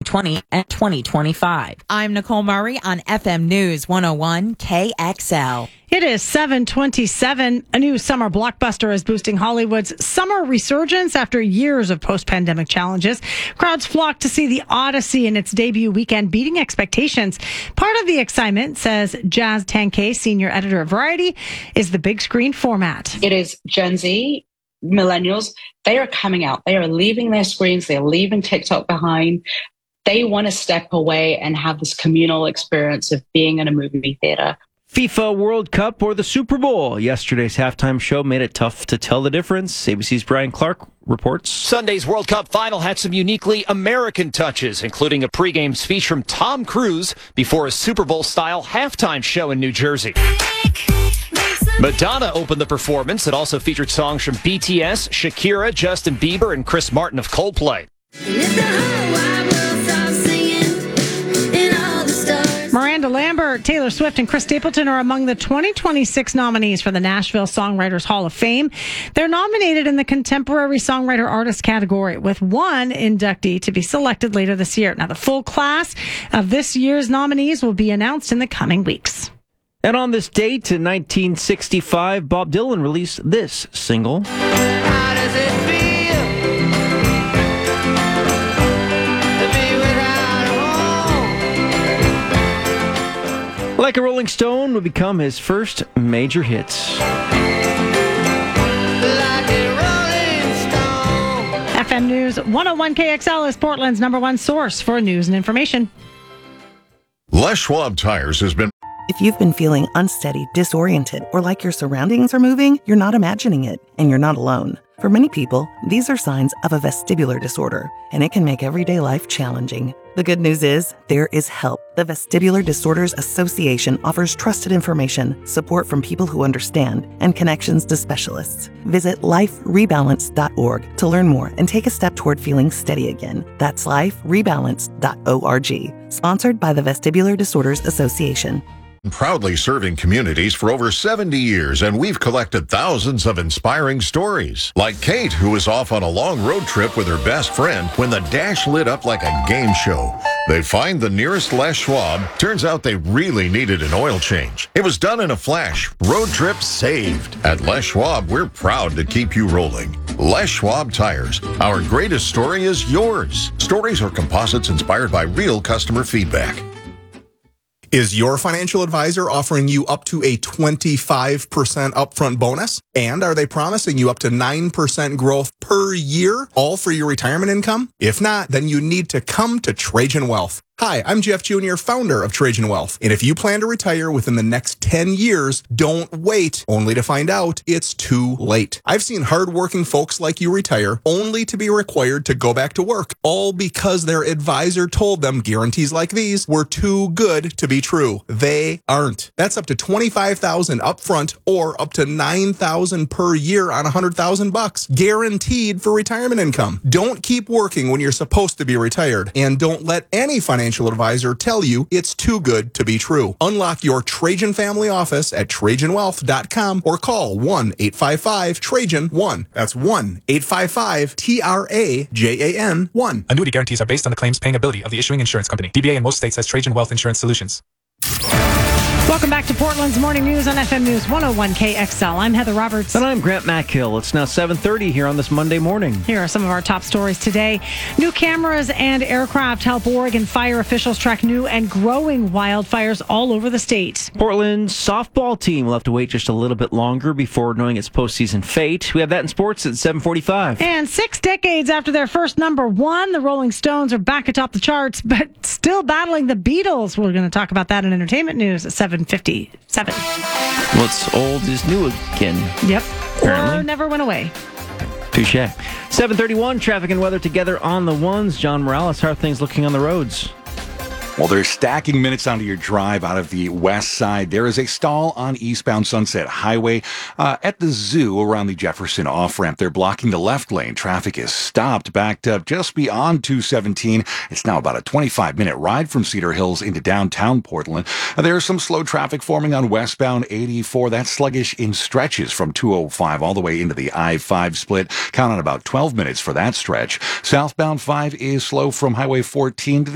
2020 and 2025. I'm Nicole Murray on FM News 101 KXL. It is 7:27. A new summer blockbuster is boosting Hollywood's summer resurgence after years of post-pandemic challenges. Crowds flock to see The Odyssey in its debut weekend, beating expectations. Part of the excitement, says Jazz Tankay, senior editor of Variety, is the big screen format. It is Gen Z, millennials. They are coming out. They are leaving their screens. They're leaving TikTok behind. They want to step away and have this communal experience of being in a movie theater. FIFA World Cup or the Super Bowl. Yesterday's halftime show made it tough to tell the difference. ABC's Brian Clark reports. Sunday's World Cup final had some uniquely American touches, including a pregame speech from Tom Cruise before a Super Bowl-style halftime show in New Jersey. Madonna opened the performance. It also featured songs from BTS, Shakira, Justin Bieber, and Chris Martin of Coldplay. Miranda Lambert, Taylor Swift, and Chris Stapleton are among the 2026 nominees for the Nashville Songwriters Hall of Fame. They're nominated in the Contemporary Songwriter Artist category, with one inductee to be selected later this year. Now, the full class of this year's nominees will be announced in the coming weeks. And on this date in 1965, Bob Dylan released this single. How does it feel to be without a home? Like a Rolling Stone would become his first major hit. Like a Rolling Stone. FM News 101 KXL is Portland's #1 source for news and information. Les Schwab Tires has been... If you've been feeling unsteady, disoriented, or like your surroundings are moving, you're not imagining it, and you're not alone. For many people, these are signs of a vestibular disorder, and it can make everyday life challenging. The good news is, there is help. The Vestibular Disorders Association offers trusted information, support from people who understand, and connections to specialists. Visit liferebalance.org to learn more and take a step toward feeling steady again. That's liferebalance.org. Sponsored by the Vestibular Disorders Association. Proudly serving communities for over 70 years, and we've collected thousands of inspiring stories. Like Kate, who was off on a long road trip with her best friend when the dash lit up like a game show. They find the nearest Les Schwab. Turns out they really needed an oil change. It was done in a flash. Road trip saved. At Les Schwab, we're proud to keep you rolling. Les Schwab Tires. Our greatest story is yours. Stories are composites inspired by real customer feedback. Is your financial advisor offering you up to a 25% upfront bonus? And are they promising you up to 9% growth per year, all for your retirement income? If not, then you need to come to Trajan Wealth. Hi, I'm Jeff Jr., founder of Trajan Wealth. And if you plan to retire within the next 10 years, don't wait only to find out it's too late. I've seen hardworking folks like you retire only to be required to go back to work, all because their advisor told them guarantees like these were too good to be true. They aren't. That's up to $25,000 upfront or up to $9,000 per year on $100,000, guaranteed for retirement income. Don't keep working when you're supposed to be retired, and don't let any financial advisor tell you it's too good to be true. Unlock your Trajan family office at TrajanWealth.com or call 1-855-TRAJAN-1. That's 1-855-TRAJAN-1. Annuity guarantees are based on the claims paying ability of the issuing insurance company. DBA in most states has Trajan Wealth Insurance Solutions. Welcome back to Portland's Morning News on FM News 101 KXL. I'm Heather Roberts. And I'm Grant Mackill. It's now 7:30 here on this Monday morning. Here are some of our top stories today. New cameras and aircraft help Oregon fire officials track new and growing wildfires all over the state. Portland's softball team will have to wait just a little bit longer before knowing its postseason fate. We have that in sports at 7:45. And 6 decades after their first #1, the Rolling Stones are back atop the charts, but still battling the Beatles. We're going to talk about that in entertainment news at 7:57. What's old is new again. Yep. Apparently. Or never went away. Touche. 7:31, traffic and weather together on the ones. John Morales, how are things looking on the roads? Well, they're stacking minutes onto your drive out of the west side. There is a stall on eastbound Sunset Highway at the zoo around the Jefferson off-ramp. They're blocking the left lane. Traffic is stopped, backed up just beyond 217. It's now about a 25-minute ride from Cedar Hills into downtown Portland. There's some slow traffic forming on westbound 84. That's sluggish in stretches from 205 all the way into the I-5 split. Count on about 12 minutes for that stretch. Southbound 5 is slow from Highway 14 to the